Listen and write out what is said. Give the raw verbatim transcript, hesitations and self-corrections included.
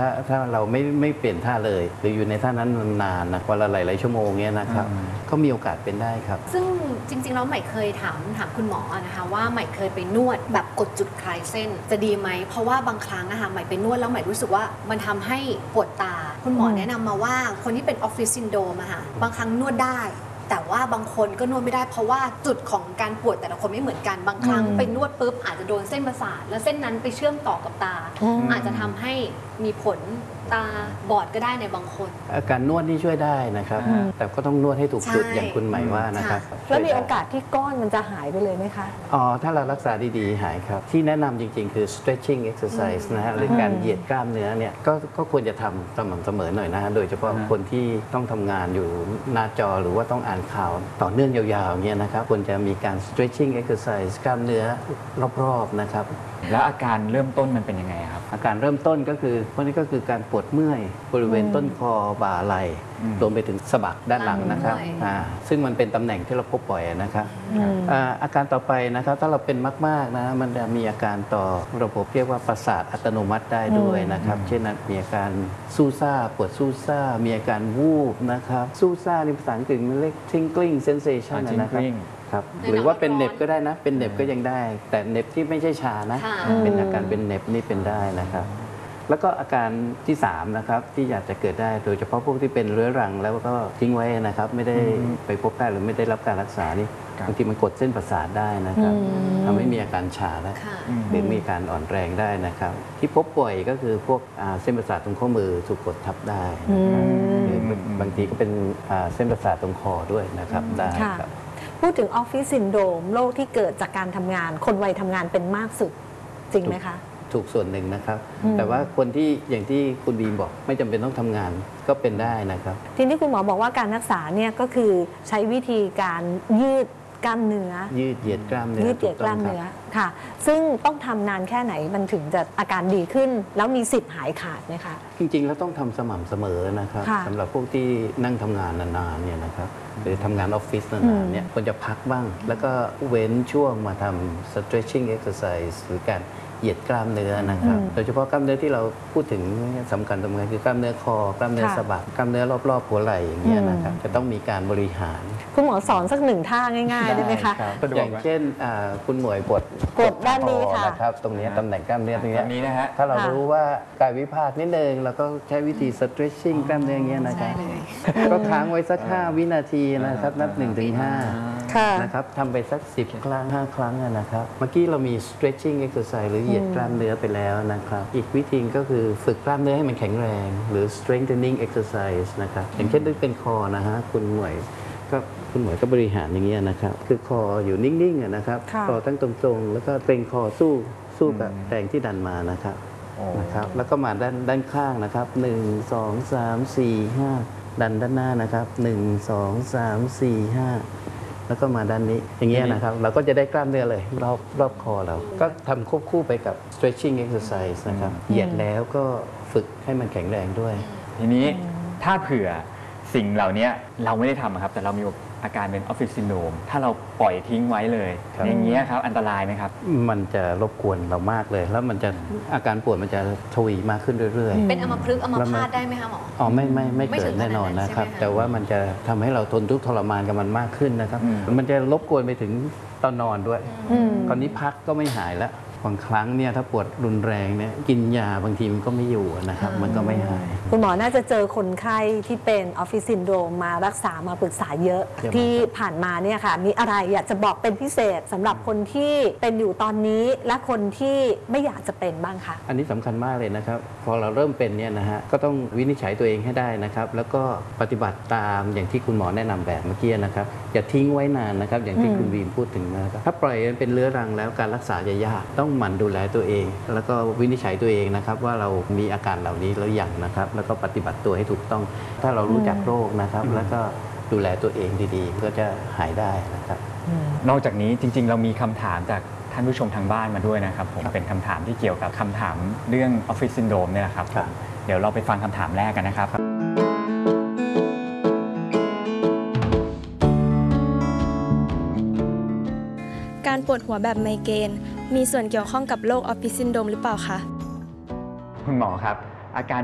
ถ้าถ้าเราไม่ไม่เปลี่ยนท่าเลยหรืออยู่ในท่านั้นนานๆนะวันละหลายๆชั่วโมงเนี้ยนะครับก็มีโอกาสเป็นได้ครับซึ่งจริงๆแล้วใหม่เคยถามถามคุณหมอนะคะว่าใหม่เคยไปนวดแบบกดจุดคลายเส้นจะดีไหมเพราะว่าบางครั้งนะคะใหม่ไปนวดแล้วใหม่รู้สึกว่ามันทำให้ปวดตาคุณหมอแนะนำมาว่าคนที่เป็นออฟฟิศซินโดรมอะค่ะบางครั้งนวดได้แต่ว่าบางคนก็นวดไม่ได้เพราะว่าจุดของการปวดแต่ละคนไม่เหมือนกันบางครั้งไปนวดปุ๊บอาจจะโดนเส้นประสาทแล้วเส้นนั้นไปเชื่อมต่อกับตาอาจจะทำให้มีผลตาบอดก็ได้ในบางคนอาการนวดนี่ช่วยได้นะครับแต่ก็ต้องนวดให้ถูกจุดอย่างคุณหมายว่านะครับแล้วมีโอกาสที่ก้อนมันจะหายไปเลยไหมคะอ๋อถ้าเรารักษาดีๆหายครับที่แนะนำจริงๆคือ stretching exercise นะฮะหรือการเหยียดกล้ามเนื้อเนี่ยก็ก็ควรจะทำสม่ำเสมอหน่อยนะฮะโดยเฉพาะคนที่ต้องทำงานอยู่หน้าจอหรือว่าต้องอ่านข่าวต่อเนื่องยาวๆเนี่ยนะครับควรจะมีการ stretching exercise กล้ามเนื้อรอบๆนะครับแล้วอาการเริ่มต้นมันเป็นยังไงครับอาการเริ่มต้นก็คือพวกนี้ก็คือการปวดเมื่อยบริเวณต้นคอบ่าไหล่รวมไปถึงสะบักด้านหลังนะครับซึ่งมันเป็นตำแหน่งที่เราพบบ่อยนะครับอาการต่อไปนะครับถ้าเราเป็นมากๆนะมันจะมีอาการต่อระบบเรียกว่าประสาทอัตโนมัติได้ด้วยนะครับเช่นมีอาการซู่ซ่าปวดซู่ซ่ามีอาการวูบนะครับซู่ซ่าในภาษาอังกฤษมันเรียก tingling sensation นะครับครับหรือว่าเป็นเน็บก็ได้นะเป็นเน็บก็ยังได้แต่เน็บที่ไม่ใช่ชานะเป็นอาการเป็นเน็บนี่เป็นได้นะครับแล้วก็อาการที่สามนะครับที่อยากจะเกิดได้โดยเฉพาะพวกที่เป็นเรื้อรังแล้วก็ทิ้งไว้นะครับไม่ได้ไปพบแพทย์หรือไม่ได้รับการรักษานี่บางทีมันกดเส้นประสาทได้นะครับทำให้มีอาการชาแล้วหรือมีการอ่อนแรงได้นะครับที่พบบ่อยก็คือพวกเส้นประสาทตรงข้อมือถูกกดทับได้หรือบางทีก็เป็นเส้นประสาทตรงคอด้วยนะครับได้ครับพูดถึงออฟฟิศซินโดรมโรคที่เกิดจากการทำงานคนวัยทำงานเป็นมากสุดจริงไหมคะถูกส่วนหนึ่งนะครับแต่ว่าคนที่อย่างที่คุณบีมบอกไม่จำเป็นต้องทำงานก็เป็นได้นะครับทีนี้คุณหมอบอกว่าการรักษาเนี่ยก็คือใช้วิธีการยืดกล้ามเนื้อยืดเหยียดกล้ามเนื้อยืดเหยียดกล้ามเนื้อค่ะซึ่งต้องทำนานแค่ไหนมันถึงจะอาการดีขึ้นแล้วมีสิทธิ์หายขาดไหมคะจริงๆแล้วต้องทำสม่ำเสมอนะครับสำหรับพวกที่นั่งทำงานนานๆเนี่ยนะครับหรือทำงานออฟฟิศนานๆเนี่ยควรจะพักบ้างแล้วก็เว้นช่วงมาทำ stretching exercise หรือการเหยียดกล้ามเนื้อนะครับโดยเฉพาะกล้ามเนื้อที่เราพูดถึงสำคัญสำคัญคือกล้ามเนื้อคอกล้ามเนื้อสะบักกล้ามเนื้อรอบๆหัวไหล่อย่างเงี้ยนะครับจะต้องมีการบริหารคุณหมอสอนสักหนึ่งท่าง่ายๆได้ไหมคะอย่างเช่นคุณหมวยกดกดด้านนี้ค่ะนะครับตรงนี้ตำแหน่งกล้ามเนื้อตรงนี้นะฮะถ้าเรารู้ว่ากายวิภาคนิดนึงเราก็ใช้วิธี stretching กล้ามเนื้ออย่างเงี้ยนะครับก็ค้างไว้สักห้าวินาทีนะครับนับหนึ่งถึงห้านะครับทำไปสักสิบครั้งห้าครั้งนะครับเมื่อกี้เรามี stretching exercise หรือเหยียดกล้ามเนื้อไปแล้วนะครับอีกวิธีก็คือฝึกกล้ามเนื้อให้มันแข็งแรงหรือ strengthening exercise นะครับอย่างเช่นด้วยเป็นคอนะฮะคุณหมวยก็คุณหมวยก็บริหารอย่างเงี้ยนะครับคือคออยู่นิ่งๆนะครับคอตั้งตรงๆแล้วก็เกรงคอสู้สู้กับแรงที่ดันมานะครับนะครับแล้วก็มาด้านด้านข้างนะครับหนึ่ง สอง สาม สี่ ห้าดันด้านหน้านะครับหนึ่ง สอง สาม สี่ ห้าแล้วก็มาด้านนี้อย่างเงี้ยนะครับเราก็จะได้กล้ามเนื้อเลยรอบรอบคอเราก็ทำควบคู่ไปกับ stretching exercise นะครับเหยียดแล้วก็ฝึกให้มันแข็งแรงด้วยทีนี้ถ้าเผื่อสิ่งเหล่านี้เราไม่ได้ทำครับแต่เรามีอาการเป็นออฟฟิศซินโดรมถ้าเราปล่อยทิ้งไว้เลยอย่างเงี้ยครับอันตรายไหมครับมันจะรบกวนเรามากเลยแล้วมันจะอาการปวดมันจะทวีมากขึ้นเรื่อยๆเป็นอัมพฤกษ์อัมพาตได้ไหมคะหมออ๋อไม่ไม่ไม่เกิดแน่นอนนะครับแต่ว่ามันจะทำให้เราทนทุกข์ทรมานกับมันมากขึ้นนะครับมันจะรบกวนไปถึงตอนนอนด้วยตอนนี้พักก็ไม่หายแล้วบางครั้งเนี่ยถ้าปวดรุนแรงเนี่ยกินยาบางทีมันก็ไม่อยู่นะครับมันก็ไม่หายคุณหมอน่าจะเจอคนไข้ที่เป็นออฟฟิศซินโดรมมารักษามาปรึกษาเยอะที่ผ่านมาเนี่ยค่ะมีอะไรอยากจะบอกเป็นพิเศษสำหรับคนที่เป็นอยู่ตอนนี้และคนที่ไม่อยากจะเป็นบ้างคะอันนี้สำคัญมากเลยนะครับพอเราเริ่มเป็นเนี่ยนะฮะก็ต้องวินิจฉัยตัวเองให้ได้นะครับแล้วก็ปฏิบัติตามอย่างที่คุณหมอแนะนำแบบเมื่อกี้นะครับอย่าทิ้งไว้นานนะครับอย่างที่คุณวีมพูดถึงนะครับถ้าปล่อยเป็นเรื้อรังแล้วการรักษาจะยากต้องหมั่นดูแลตัวเองแล้วก็วินิจฉัยตัวเองนะครับว่าเรามีอาการเหล่านี้แล้วอย่างนะครับแล้วก็ปฏิบัติตัวให้ถูกต้องถ้าเรารู้จักโรคนะครับแล้วก็ดูแลตัวเองดีๆก็จะหายได้นะครับนอกจากนี้จริงๆเรามีคำถามจากท่านผู้ชมทางบ้านมาด้วยนะครับผมเป็นคำถามที่เกี่ยวกับคำถามเรื่องออฟฟิศซินโดรมเนี่ยแหละครับเดี๋ยวเราไปฟังคำถามแรกกันนะครับการปวดหัวแบบไมเกรนมีส่วนเกี่ยวข้องกับโรคออฟฟิศซินโดรมหรือเปล่าคะคุณหมอครับอาการ